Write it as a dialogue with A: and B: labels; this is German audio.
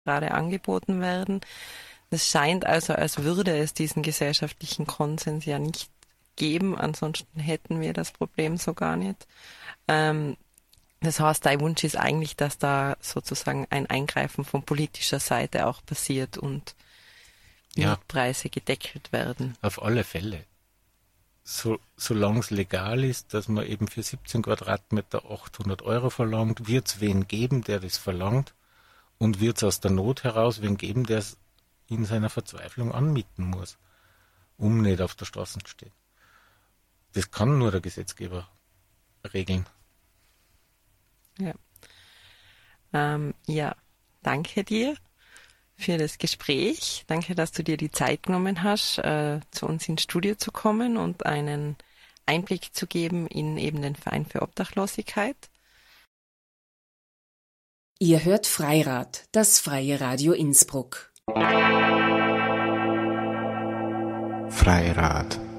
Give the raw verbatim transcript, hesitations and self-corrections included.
A: gerade angeboten werden. Es scheint also, als würde es diesen gesellschaftlichen Konsens ja nicht geben, ansonsten hätten wir das Problem so gar nicht. Ähm, das heißt, dein Wunsch ist eigentlich, dass da sozusagen ein Eingreifen von politischer Seite auch passiert und
B: Ja,
A: Mietpreise gedeckelt werden.
B: auf alle Fälle. So, solange es legal ist, dass man eben für siebzehn Quadratmeter achthundert Euro verlangt, wird es wen geben, der das verlangt, und wird es aus der Not heraus wen geben, der es in seiner Verzweiflung anmieten muss, um nicht auf der Straße zu stehen. Das kann nur der Gesetzgeber regeln.
A: Ja, ähm, ja. Danke dir für das Gespräch. Danke, dass du dir die Zeit genommen hast, äh, zu uns ins Studio zu kommen und einen Einblick zu geben in eben den Verein für Obdachlosigkeit.
C: Ihr hört Freirad, das freie Radio Innsbruck.
D: Freirad.